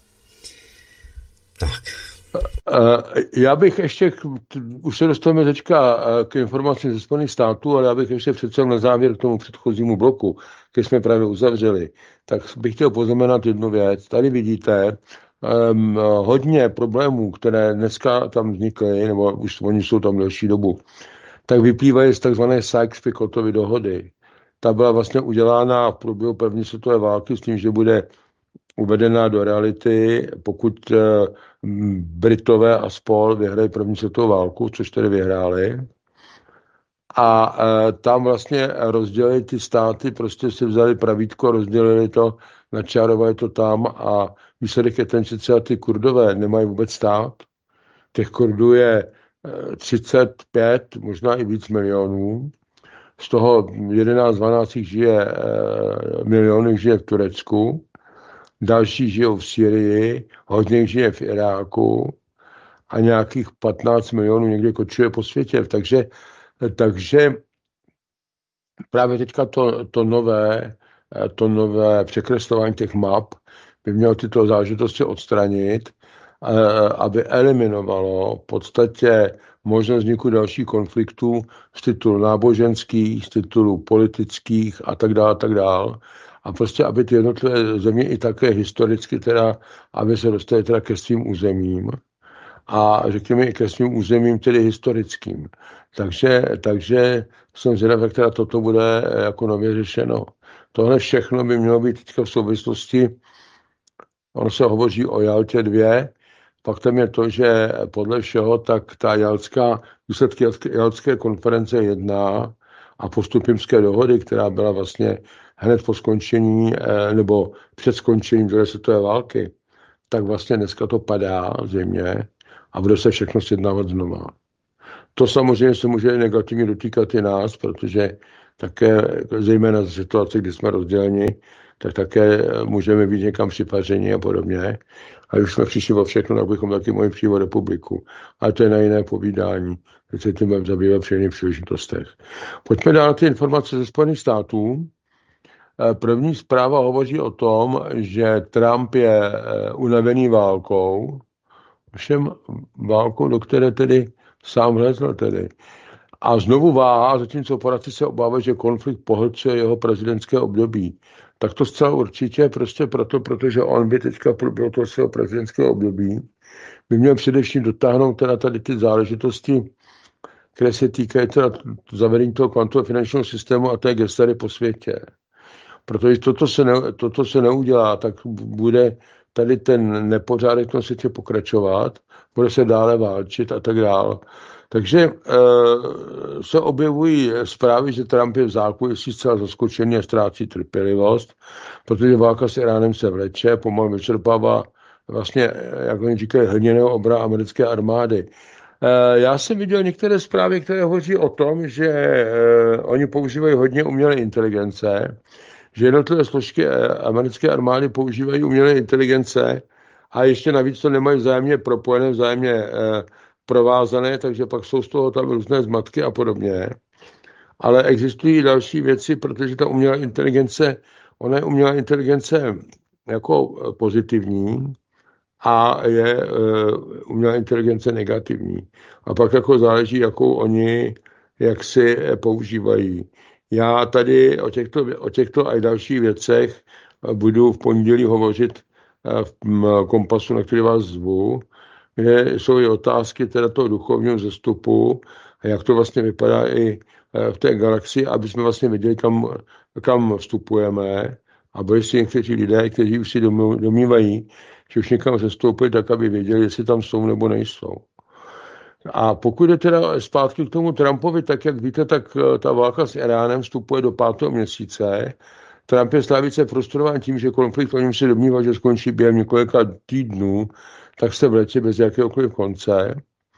Tak. Já bych ještě, už se dostaneme teďka k informacím ze Spojených států, ale já bych ještě přece na závěr k tomu předchozímu bloku, který jsme právě uzavřeli, tak bych chtěl poznamenat jednu věc. Tady vidíte hodně problémů, které dneska tam vznikly, nebo už oni jsou tam delší dobu, tak vyplývají z takzvané Sykes-Picotovy dohody. Ta byla vlastně udělána v průběhu první světové války s tím, že bude uvedená do reality, pokud Britové a spol vyhrají první světovou válku, což tedy vyhráli. A tam vlastně rozdělili ty státy, prostě si vzali pravítko, rozdělili to, načárovali to tam a výsledek je ten, že třeba ty Kurdové nemají vůbec stát. Těch Kurdů je 35, možná i víc milionů. Z toho 11-12 milionů žije v Turecku. Další žijou v Syrii, hodně žije v Iráku a nějakých 15 milionů někde kočuje po světě. Takže právě teďka to nové překreslování těch map by mělo tyto záležitosti odstranit, aby eliminovalo v podstatě možnost vzniku dalších konfliktů z titulu náboženských, z titulu politických a tak dále. A prostě, aby ty jednotlivé země i také historicky teda, aby se dostaly teda ke svým územím a řekněme i ke svým územím tedy historickým. Takže jsem zvědav, jak teda toto bude jako nově řešeno. Tohle všechno by mělo být teďka v souvislosti, ono se hovoří o Jaltě 2, pak tam je to, že podle všeho tak ta výsledky Jaltské konference 1 a postupimské dohody, která byla vlastně hned po skončení nebo před skončením druhé světové války, tak vlastně dneska to padá zřejmě a bude se všechno sjednávat znova. To samozřejmě se může negativně dotýkat i nás, protože také, zejména z situace, kdy jsme rozděleni, tak také můžeme být někam připařeni a podobně. A už jsme přišli o všechno, tak bychom taky mohli přijít o republiku. Ale to je na jiné povídání. Teď se tím budeme zabývat při jiných příležitostech. Pojďme dál na ty informace ze Spojených států. První zpráva hovoří o tom, že Trump je unavený válkou, všem válkou, do které tedy sám vlezl tedy. A znovu váhá, zatímco poradci se obávají, že konflikt pohlcuje jeho prezidentské období. Tak to zcela určitě prostě proto, protože on by teďka v průběhu toho svého prezidentského období by měl především dotáhnout teda tady ty záležitosti, které se týkají teda zavedení toho kvantového finančního systému a té gestery po světě. Protože toto se neudělá, tak bude tady ten nepořádek na světě pokračovat, bude se dále válčit a tak dále. Takže se objevují zprávy, že Trump je v zákulisí zcela zaskočený a ztrácí trpělivost, protože válka s Iránem se vleče, pomalu vyčerpává vlastně, jak oni říkají, hliněného obra americké armády. Já jsem viděl některé zprávy, které hovoří o tom, že oni používají hodně umělé inteligence, že jednotlivé složky americké armády používají umělé inteligence a ještě navíc to nemají vzájemně propojené, vzájemně provázané, takže pak jsou z toho tam různé zmatky a podobně. Ale existují další věci, protože ta umělá inteligence, ona je umělá inteligence jako pozitivní a je umělá inteligence negativní. A pak jako záleží, jakou oni jak si používají. Já tady o těchto a dalších věcech budu v pondělí hovořit v Kompasu, na který vás zvu, kde jsou i otázky teda toho duchovního zestupu a jak to vlastně vypadá i v té galaxii, aby jsme vlastně věděli, kam vstupujeme a byli si někteří lidé, kteří už si domnívají, že už někam zestoupili, tak aby věděli, jestli tam jsou nebo nejsou. A pokud je teda zpátky k tomu Trumpovi, tak jak víte, tak ta válka s Iránem vstupuje do 5. měsíce. Trump je stále více frustrován tím, že konflikt o něm se domnívá, že skončí během několika týdnů, tak se vleče bez jakéhokoliv konce.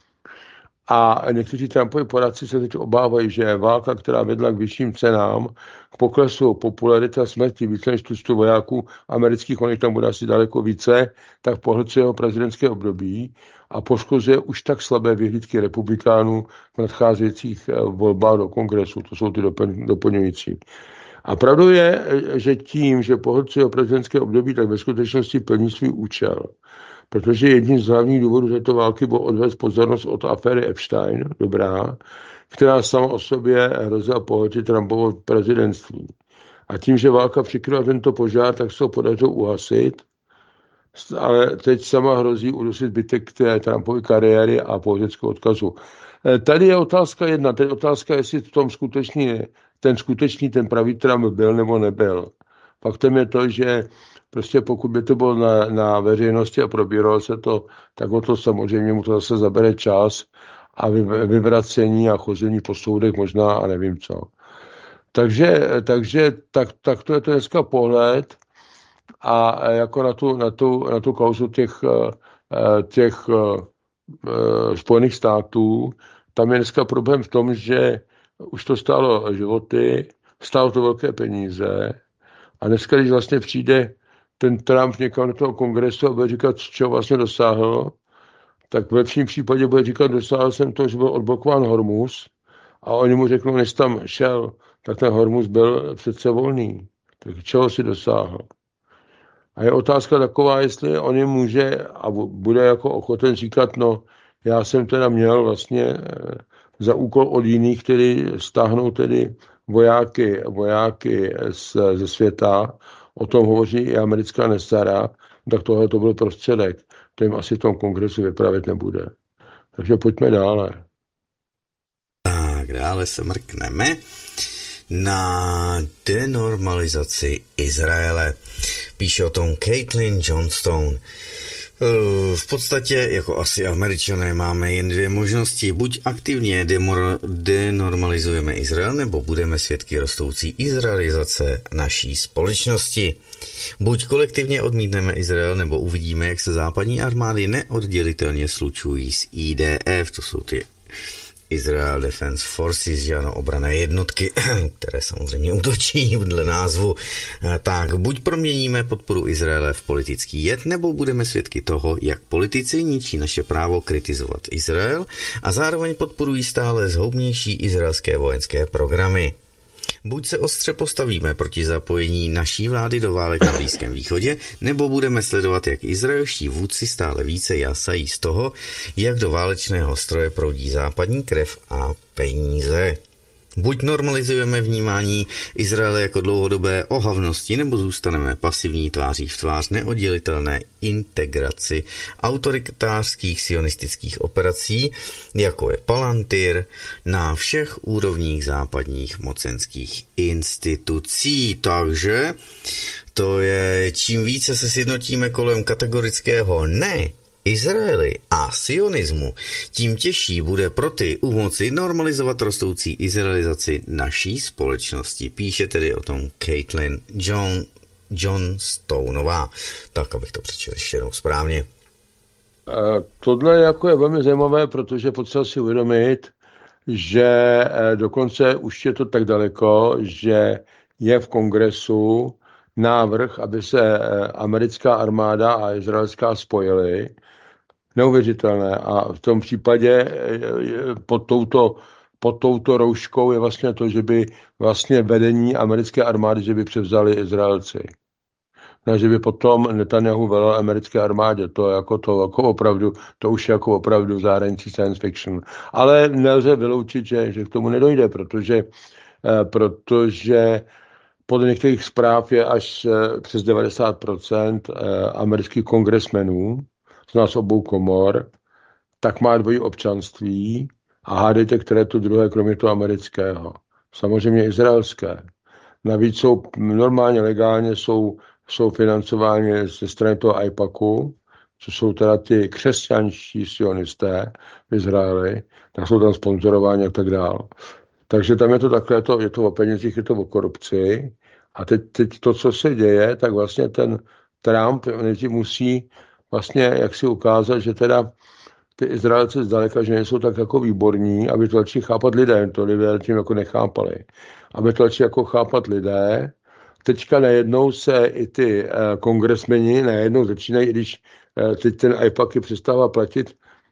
A někteří Trumpovi poradci se teď obávají, že válka, která vedla k vyšším cenám, k poklesu popularity a smrti více než 100 vojáků amerických, on tam bude asi daleko více, tak pohlcuje jeho prezidentské období a poškozuje už tak slabé vyhlídky republikánů v nadcházejících volbách do kongresu. To jsou ty doplňující. A pravdou je, že tím, že pohlcuje jeho prezidentské období, tak ve skutečnosti plní svůj účel. Protože jedním z hlavních důvodů této války bylo odvést pozornost od aféry Epstein, dobrá, která sama o sobě hrozila pohltit Trumpovo prezidentství. A tím, že válka přikryla tento požár, tak se ho podařilo uhasit, ale teď sama hrozí udusit zbytek té Trumpovy kariéry a politického odkazu. Tady je otázka jedna, tady je otázka, jestli v tom ten pravý Trump byl nebo nebyl. Faktem je to, že prostě pokud by to bylo na veřejnosti a probíralo se to, tak o to samozřejmě mu to zase zabere čas a vyvracení a chození po soudech možná a nevím co. Takže tak to je to dneska pohled a jako na tu kauzu těch Spojených států, tam je dneska problém v tom, že už to stálo životy, stálo to velké peníze a dneska, když vlastně přijde ten Trump někam do toho kongresu a bude říkat, čeho vlastně dosáhl, tak v lepším případě bude říkat, dosáhl jsem to, že byl odblokován Hormuz a oni mu řeknou, než tam šel, tak ten Hormuz byl přece volný. Tak čeho si dosáhl? A je otázka taková, jestli on jim může a bude jako ochoten říkat, no já jsem teda měl vlastně za úkol od jiných, který stáhnou tedy vojáky ze světa, o tom hovoří i americká Nesara, tak tohle to byl prostředek. To jim asi v tom kongresu vypravit nebude. Takže pojďme dále. Tak dále se mrkneme na denormalizaci Izraele. Píše o tom Caitlin Johnstone. V podstatě, jako asi Američané, máme jen dvě možnosti. Buď aktivně denormalizujeme Izrael, nebo budeme svědky rostoucí izraelizace naší společnosti. Buď kolektivně odmítneme Izrael, nebo uvidíme, jak se západní armády neoddělitelně slučují s IDF, to jsou ty Israel Defense Forces, že ano, obranné jednotky, které samozřejmě útočí dle názvu. Tak buď proměníme podporu Izraele v politický jed, nebo budeme svědky toho, jak politici ničí naše právo kritizovat Izrael a zároveň podporují stále zhoubnější izraelské vojenské programy. Buď se ostře postavíme proti zapojení naší vlády do válek na Blízkém východě, nebo budeme sledovat, jak izraelští vůdci stále více jasají z toho, jak do válečného stroje proudí západní krev a peníze. Buď normalizujeme vnímání Izraele jako dlouhodobé ohavnosti, nebo zůstaneme pasivní tváří v tvář neoddělitelné integraci autoritářských sionistických operací, jako je Palantir, na všech úrovních západních mocenských institucí. Takže to je, čím více se sjednotíme kolem kategorického ne Izraeli a sionismu, tím těžší bude pro ty u moci normalizovat rostoucí izraelizaci naší společnosti. Píše tedy o tom Caitlin Johnstonová. Tak, abych to přečetl ještě jednou správně. Tohle jako je velmi zajímavé, protože potřeba si uvědomit, že dokonce už je to tak daleko, že je v kongresu návrh, aby se americká armáda a izraelská spojily. Neuvěřitelné. A v tom případě pod touto rouškou je vlastně to, že by vlastně vedení americké armády, že by převzali Izraelci. Ne, že by potom Netanyahu velel americké armádě. To opravdu, to už je jako opravdu v zahraničí science fiction. Ale nelze vyloučit, že k tomu nedojde, protože podle některých zpráv je až přes 90% amerických kongresmenů z nás obou komor, tak má dvojí občanství a hádejte, které to druhé, kromě toho amerického. Samozřejmě izraelské. Navíc jsou normálně legálně jsou financováni ze strany toho AIPACu, co jsou teda ty křesťanští sionisté v Izraeli, tak jsou tam sponzorováni a tak dále. Takže tam je to takhle, je to o penězích, je to o korupci. A teď to, co se děje, tak vlastně ten Trump musí vlastně jak si ukázat, že teda ty Izraelci zdaleka, že nejsou tak jako výborní, aby to začali chápat lidé, to lidé tím jako nechápali. Aby to začali jako chápat lidé. Teďka najednou se i ty kongresmeni najednou začínají, když teď ten AIPAC přestává platit,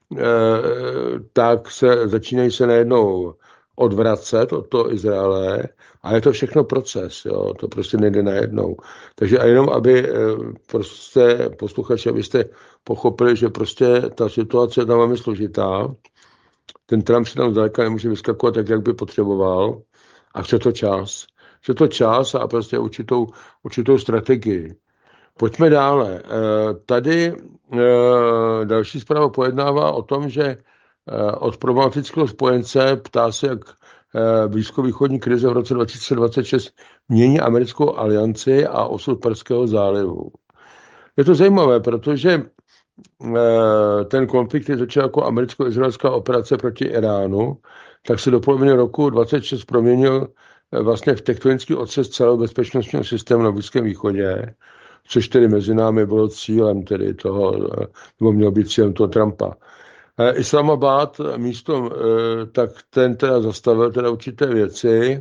tak začínají se najednou odvracet od toho Izraele, a je to všechno proces, jo? To prostě nejde najednou. Takže a jenom, aby prostě posluchači, abyste pochopili, že prostě ta situace je tam velmi složitá, ten Trump si tam zdaleka nemůže vyskakovat tak, jak by potřeboval, a chce to čas. Chce to čas a prostě určitou strategii. Pojďme dále. Tady další zpráva pojednává o tom, že od problematického spojence ptá se, jak blízkovýchodní krize v roce 2026 mění americkou alianci a osud Perského zálivu. Je to zajímavé, protože ten konflikt je začal jako americko-izraelská operace proti Iránu, tak se do poloviny roku 2026 proměnil vlastně v tektonický otřes celého bezpečnostního systému na Blízkém východě, což tedy mezi námi bylo cílem tedy toho, nebo mělo být cílem toho Trumpa. Islamabad místo, tak ten teda zastavil teda určité věci.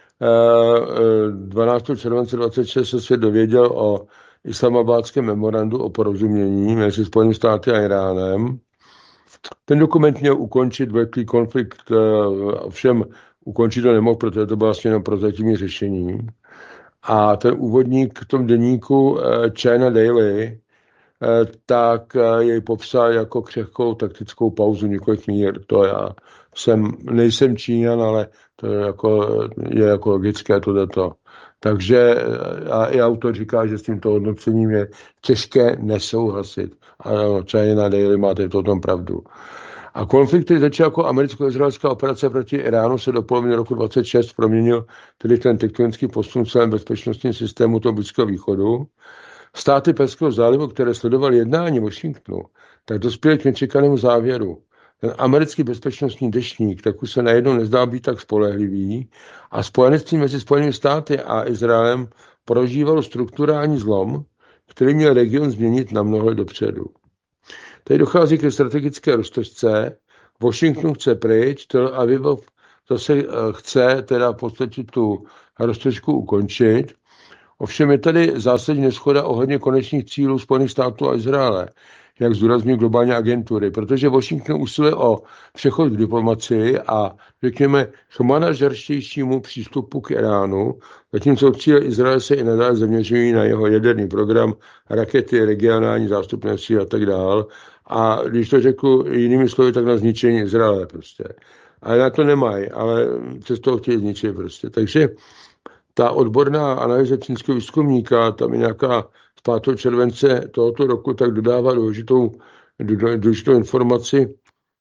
12. července 26 se svět dověděl o islamabadském memorandu o porozumění mezi Spojenými státy a Iránem. Ten dokument měl ukončit vleklý konflikt, ovšem ukončit to nemohl, protože to bylo vlastně jenom prozatímní řešení. A ten úvodník v tom deníku China Daily, tak jej popsal jako křehkou taktickou pauzu několik mír. To já nejsem Číňan, ale to je jako logické tohleto. Takže i autor říká, že s tímto hodnocením je těžké nesouhlasit. Ano, China Daily máte to o tom pravdu. A konflikt, který začal jako americko-izraelská operace proti Iránu, se do poloviny roku 26 proměnil tedy ten tektonický posun v celém bezpečnostním systému toho Blízkého východu. Státy Perského zálivu, které sledovaly jednání Washingtonu, tak dospěly k nečekanému závěru. Ten americký bezpečnostní deštník tak už se najednou nezdá být tak spolehlivý a spojenectví mezi Spojenými státy a Izraelem prožívalo strukturální zlom, který měl region změnit na mnoho let dopředu. Tady dochází ke strategické roztočce, Washington chce pryč, Tel Aviv zase chce teda v podstatě tu roztočku ukončit. Ovšem je tady zásadní neshoda ohledně konečných cílů Spojených států a Izraele, jak zdůrazňují globální agentury, protože Washington usiluje o přechod k diplomacii a řekněme k manažerštějšímu přístupu k Iránu, zatímco cíle Izraele se i nadále zaměřují na jeho jaderný program, rakety, regionální zástupné síly a tak dále. A když to řeknu jinými slovy, tak na zničení Izraele prostě. Ale na to nemají, ale přes toho chtějí zničit prostě. Takže ta odborná analýza čínského výzkumníka, tam je nějaká z 5. července tohoto roku, tak dodává důležitou informaci,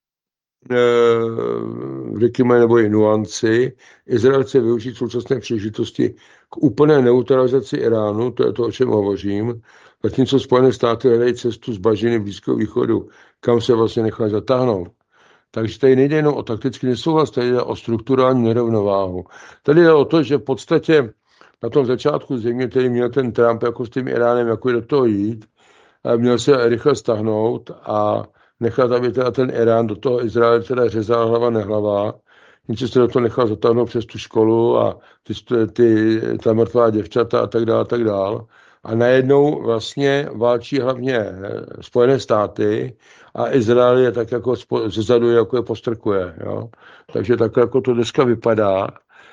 řekněme, nebo i nuanci. Izrael chce využít současné příležitosti k úplné neutralizaci Iránu, to je to, o čem hovořím, zatímco Spojené státy hledají cestu z bažiny Blízkého východu, kam se vlastně nechá zatáhnout. Takže tady nejde jenom o taktický nesouhlas, tady jde o strukturální nerovnováhu. Tady jde o to, že v podstatě na tom začátku země, který měl ten Trump jako s tím Iránem, jako do toho jít, měl se rychle stahnout a nechat, aby teda ten Irán do toho Izraele teda řezal hlava nehlava, jenže se do toho nechal zatáhnout přes tu školu a ta mrtvá děvčata a tak dále, a tak dále. A najednou vlastně válčí hlavně Spojené státy a Izrael je tak jako zezadu jako je postrkuje. Jo? Takže takhle jako to dneska vypadá.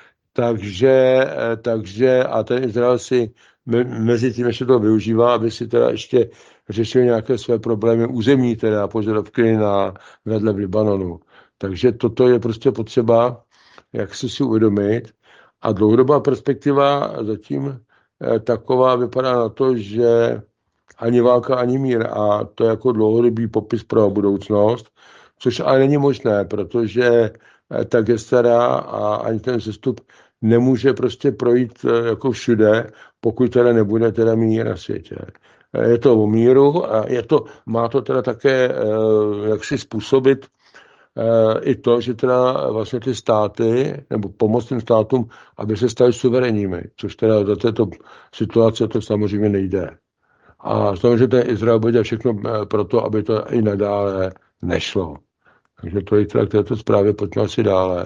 Takže a ten Izrael si mezi tím ještě to využívá, aby si teda ještě řešil nějaké své problémy územní, teda požadavky na vedle v Libanonu. Takže toto je prostě potřeba, jak si uvědomit. A dlouhodobá perspektiva zatím taková vypadá na to, že ani válka, ani mír. A to je jako dlouhodobý popis pro budoucnost, což ale není možné, protože ta gestara a ani ten sestup nemůže prostě projít jako všude, pokud teda nebude teda mír na světě. Je to o míru a má to teda také jak si způsobit i to, že teda vlastně ty státy, nebo pomoct těm státům, aby se staly suverénními, což teda do této situace to samozřejmě nejde. A samozřejmě ten Izrael bude dělat všechno pro to, aby to i nadále nešlo. Takže to je teda k této zprávě, pojďme asi dále.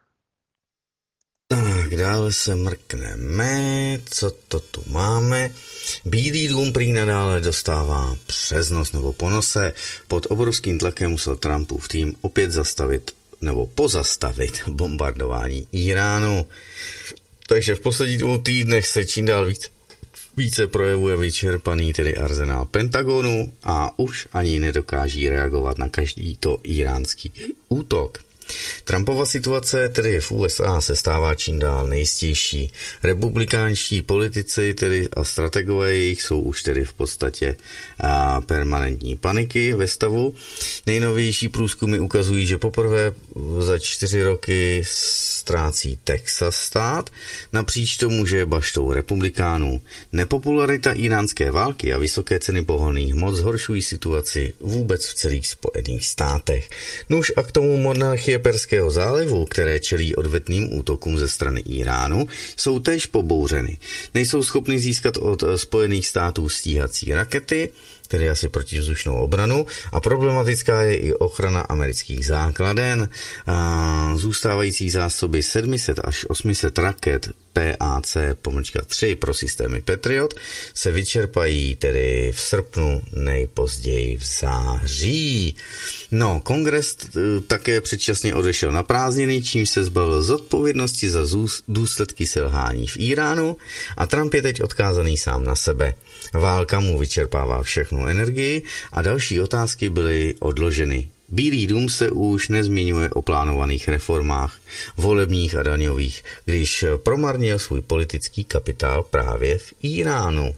Tak, dále se mrkneme, co to tu máme. Bílý dům prý nadále dostává přes nos nebo po nose. Pod obrovským tlakem musel Trumpův tým opět zastavit nebo pozastavit bombardování Iránu. Takže v posledních 2 týdnech se čím dál více projevuje vyčerpaný tedy arzenál Pentagonu a už ani nedokáží reagovat na každý to iránský útok. Trumpova situace tedy v USA se stává čím dál nejistější. Republikánští politici tedy a strategové jejich jsou už tedy v podstatě permanentní paniky ve stavu. Nejnovější průzkumy ukazují, že poprvé za 4 roky ztrácí Texas stát, napříč tomu, že je baštou republikánů. Nepopularita iránské války a vysoké ceny pohonných hmot zhoršují situaci vůbec v celých Spojených státech. Nuž a k tomu monarchie Perského zálivu, které čelí odvetným útokům ze strany Iránu, jsou též pobouřeny. Nejsou schopny získat od Spojených států stíhací rakety, tedy asi protivzdušnou obranu, a problematická je i ochrana amerických základen. Zůstávající zásoby 700 až 800 raket PAC-3 pro systémy Patriot se vyčerpají tedy v srpnu, nejpozději v září. No, kongres také předčasně odešel na prázdniny, čímž se zbavil zodpovědnosti za důsledky selhání v Iránu a Trump je teď odkázaný sám na sebe. Válka mu vyčerpává všechnu energii a další otázky byly odloženy. Bílý dům se už nezmiňuje o plánovaných reformách, volebních a daňových, když promarnil svůj politický kapitál právě v Iránu.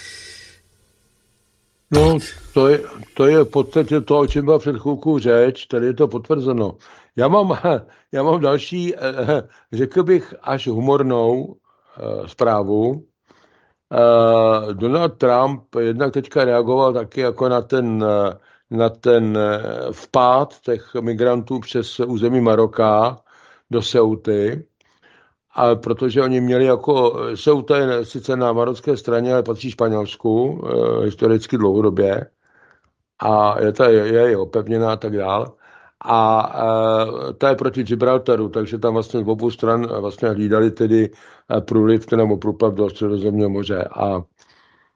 No, to je v podstatě to, o čem byla před chvilkou řeč, tady je to potvrzeno. Já mám další, řekl bych, až humornou zprávu. Donald Trump jednak teďka reagoval taky jako na ten vpád těch migrantů přes území Maroka do Ceuty, a protože oni měli jako, Ceuta je sice na marocké straně, ale patří Španělsku historicky dlouhodobě a je opevněná a tak dál. A ta je proti Gibraltaru, takže tam vlastně z obou stran vlastně hlídali tedy průliv nebo průplav do Středozemního moře. A